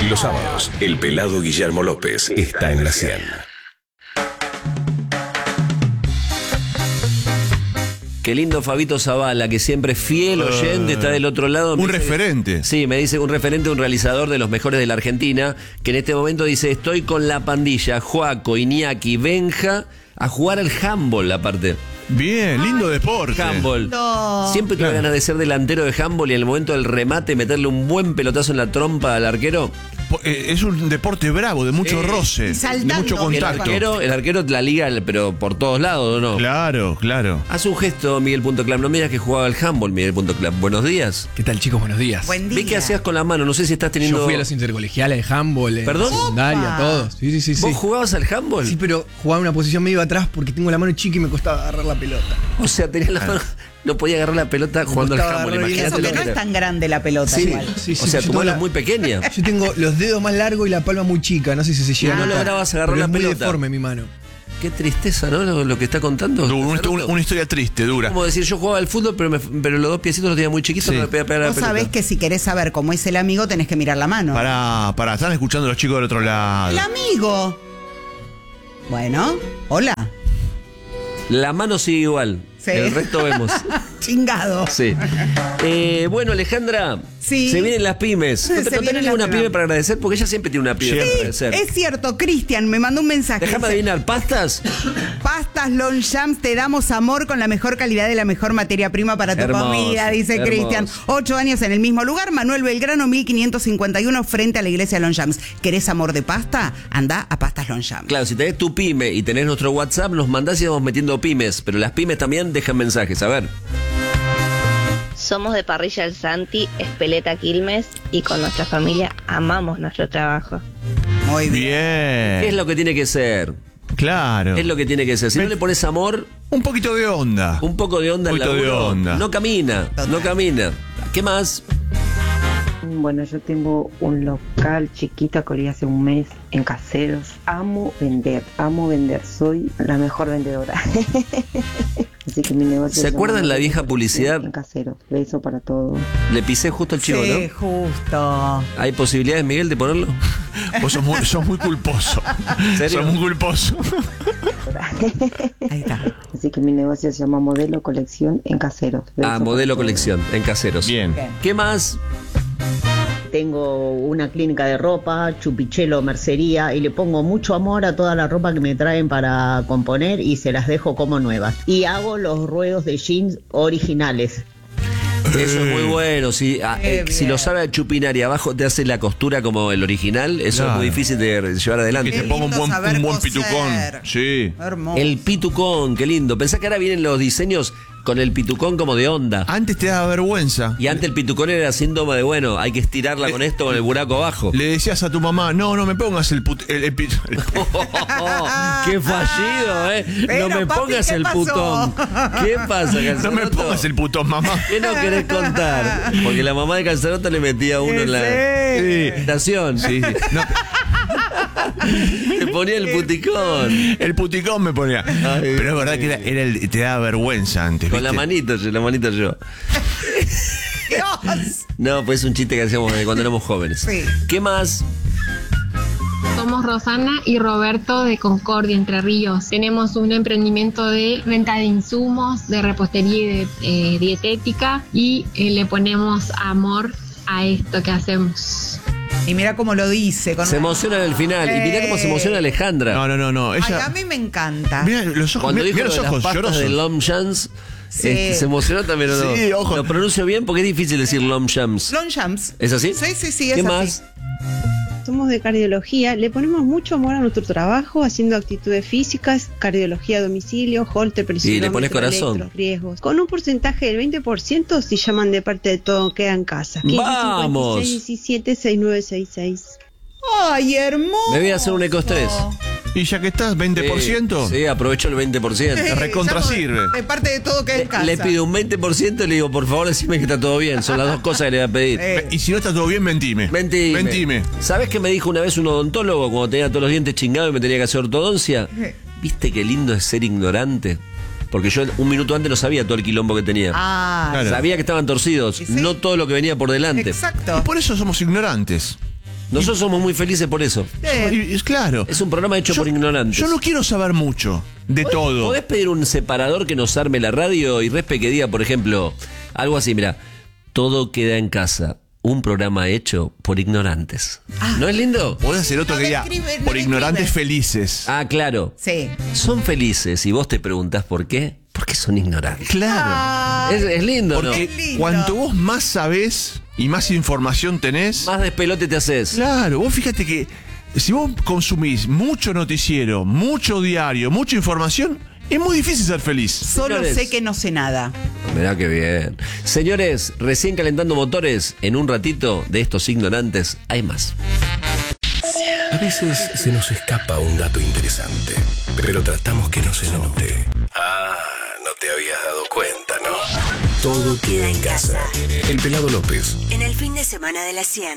Los sábados, el pelado Guillermo López está en la 100. Qué lindo Fabito Zavala, que siempre es fiel oyente, está del otro lado. Un referente. Sí, me dice un referente, un realizador de los mejores de la Argentina, que en este momento dice, estoy con la pandilla, Joaco, Iñaki, Benja, a jugar al handball aparte. Bien, lindo deporte. Handball. No. Siempre tuve ganas de ser delantero de handball y en el momento del remate meterle un buen pelotazo en la trompa al arquero. Es un deporte bravo, de mucho roce, de saltando. mucho contacto. El arquero la liga, pero por todos lados, ¿o no? Claro, claro. Haz un gesto, Miguel.Clam. No me digas que jugaba al handball, Miguel.Clam. Buenos días. ¿Qué tal, chicos? Buenos días. Buen día. Vi que hacías con la mano, no sé si estás teniendo... Yo fui a los intercolegiales, el handball, ¿Perdón? secundaria, Opa. todos. Sí. ¿Vos jugabas al handball? Sí, pero jugaba en una posición medio atrás porque tengo la mano chica y me costaba agarrar la pelota. O sea, tenías la mano... No podía agarrar la pelota jugando al gustaba handball. agarrar bien. Eso Imagínate que lo no que es era. tan grande la pelota Sí, igual. o sea, tu mano es muy pequeña. Yo tengo los dedos más largos y la palma muy chica. No sé si se llega. no a notar, lograbas agarrar pero la es muy pelota. deforme mi mano. Qué tristeza, ¿no? Lo que está contando. Una historia triste, dura. Como decir, yo jugaba al fútbol, pero los dos piecitos los tenía muy chiquitos, Sí. no me podía pegar a la Vos pelota. sabés que si querés saber cómo es el amigo, tenés que mirar la mano. Pará, están escuchando los chicos del otro lado. El amigo. Bueno, hola. La mano sigue igual. Sí. El resto vemos. Chingado. Sí. Bueno, Alejandra, Sí. se vienen las pymes. Se ¿No vienen tenés las ninguna pymes. pyme para agradecer? Porque ella siempre tiene una pyme para agradecer. Es cierto, Cristian me mandó un mensaje. Déjame Dice, adivinar, ¿pastas? Pastas Longchamps, te damos amor con la mejor calidad y la mejor materia prima para tu Hermoso, comida, dice hermoso. Cristian. 8 años en el mismo lugar, Manuel Belgrano, 1551, frente a la iglesia Longchamps. ¿Querés amor de pasta? Anda a Pastas Longchamps. Claro, si tenés tu pyme y tenés nuestro WhatsApp, nos mandás y vamos metiendo pymes. Pero las pymes también dejan mensajes, a ver. Somos de Parrilla El Santi, Espeleta Quilmes y con nuestra familia amamos nuestro trabajo. Muy bien. ¿Qué es Bien. lo que tiene que ser? Claro. Es lo que tiene que ser. Si no le pones amor, Un poquito de onda. un poco de onda Un al poquito de laburo, onda. no camina, no camina. ¿Qué más? Bueno, yo tengo un local chiquito que abrí hace un mes en Caseros. Amo vender, soy la mejor vendedora. Así que mi negocio ¿Se es acuerdan llamado la vieja Colección publicidad? En Caseros. Beso para todos. Le pisé justo el chivo, Sí, ¿no? justo. ¿Hay posibilidades, Miguel, de ponerlo? Vos sos muy culposo. serio? Sos muy culposo. Ahí está. Así que mi negocio se llama Modelo Colección en Caseros. Beso Ah, para modelo todos. colección, en Caseros. Bien. ¿Qué más? Tengo una clínica de ropa, chupichelo, mercería, y le pongo mucho amor a toda la ropa que me traen para componer y se las dejo como nuevas. Y hago los ruedos de jeans originales. Eso es muy bueno. Si Qué si bien. lo sabe chupinar y abajo te hace la costura como el original, eso Claro. es muy difícil de llevar Que adelante. te ponga lindo saber un buen coser. pitucón. Sí. Hermoso. El pitucón, qué lindo. Pensá que ahora vienen los diseños con el pitucón como de onda. Antes te daba vergüenza. Y antes el pitucón era síntoma de, bueno, hay que estirarla con esto, con el buraco abajo. Le decías a tu mamá, no me pongas el ¡Qué fallido, eh! Pero, no me papi, pongas ¿qué el pasó? putón. ¿Qué pasa, No me Calzaroto? pongas el putón, mamá. ¿Qué no querés contar? Porque la mamá de Calzaroto le metía a uno en la Sí. estación. Sí, sí. No, Le ponía el puticón. el puticón me ponía. Pero es verdad que te daba vergüenza antes. Con la ¿viste? manito yo. Dios. No, pues es un chiste que hacíamos cuando éramos jóvenes. Sí. ¿Qué más? Somos Rosana y Roberto de Concordia, Entre Ríos. Tenemos un emprendimiento de venta de insumos, de repostería y de dietética y le ponemos amor a esto que hacemos. Y mira cómo lo dice. Con Se emociona en el final. Y mirá cómo se emociona Alejandra. No. Ay, Ella, a mí me encanta. mira los ojos, Cuando mira dijo los lo de ojos las pastas llorosos. de Longchamps, Sí. se emocionó también, ¿o no? Sí, ojo. Lo pronuncio bien porque es difícil decir Longchamps. Longchamps. ¿Es así? Sí, es ¿Qué así. más? Somos de cardiología, le ponemos mucho amor a nuestro trabajo, haciendo actitudes físicas, cardiología a domicilio, holter, Y le pones presiómetro, corazón. electros, riesgos. Con un porcentaje del 20% si llaman de parte de todo queda en casa. ¡Vamos! 1517-6966. Ay, hermoso. Me voy a hacer un ecoestrés. Y ya que estás, 20%. Sí, aprovecho el 20%. Te recontra Llamo sirve. De parte de todo que es en casa. Le pido un 20% y le digo, por favor, decime que está todo bien. Son las dos cosas que le voy a pedir. Y si no está todo bien, mentime. Mentime. ¿Sabés qué me dijo una vez un odontólogo cuando tenía todos los dientes chingados y me tenía que hacer ortodoncia? ¿Viste qué lindo es ser ignorante? Porque yo un minuto antes no sabía todo el quilombo que tenía. Ah, Claro. Sabía que estaban torcidos, ¿Y sí? no todo lo que venía por delante. exacto. Y por eso somos ignorantes. Nosotros somos muy felices por eso. Es claro. Es un programa hecho por ignorantes. Yo no quiero saber mucho de todo. ¿Podés pedir un separador que nos arme la radio y Respe que diga, por ejemplo, algo así, mira, todo queda en casa, un programa hecho por ignorantes? ¿No es lindo? Podés hacer otro que diga por ignorantes felices. Ah, claro. Sí. Son felices y vos te preguntás por qué. Porque son ignorantes. Claro. Es lindo, Porque ¿no? lindo. cuanto vos más sabés y más información tenés, Más despelote te haces. claro, vos fíjate que si vos consumís mucho noticiero, mucho diario, mucha información, es muy difícil ser feliz. Solo Señores. sé que no sé nada. Mirá qué bien. Señores, recién calentando motores, en un ratito de estos ignorantes hay más. A veces se nos escapa un dato interesante, pero tratamos que no se note. Ah, no te habías dado cuenta, ¿no? Todo queda en casa. El Pelado López. En el fin de semana de la 100.